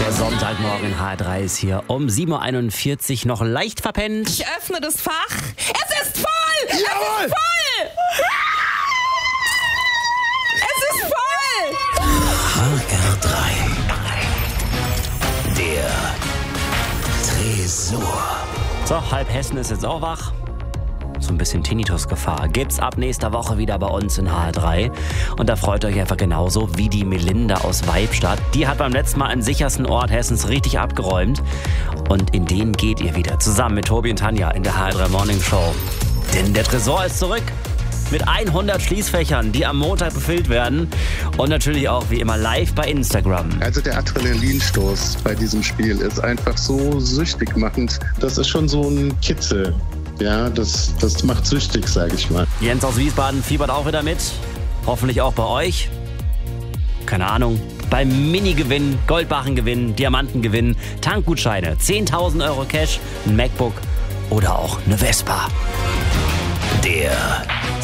Der Sonntagmorgen H3 ist hier um 7.41 Uhr noch leicht verpennt. Ich öffne das Fach. Es ist voll! Jawohl! Es ist voll! Es ist voll! HR3. Der Tresor. So, halb Hessen ist jetzt auch wach. So ein bisschen Tinnitus-Gefahr gibt's ab nächster Woche wieder bei uns in HR3. Und da freut euch einfach genauso wie die Melinda aus Weibstadt. Die hat beim letzten Mal den sichersten Ort Hessens richtig abgeräumt. Und in den geht ihr wieder zusammen mit Tobi und Tanja in der HR3 Morning Show. Denn der Tresor ist zurück. Mit 100 Schließfächern, die am Montag befüllt werden. Und natürlich auch wie immer live bei Instagram. Also der Adrenalinstoß bei diesem Spiel ist einfach so süchtig machend. Das ist schon so ein Kitzel. Ja, das macht süchtig, sage ich mal. Jens aus Wiesbaden fiebert auch wieder mit. Hoffentlich auch bei euch. Keine Ahnung. Beim Mini-Gewinn, Goldbarren-Gewinn, Diamanten-Gewinn, Tankgutscheine, 10.000 Euro Cash, ein MacBook oder auch eine Vespa. Der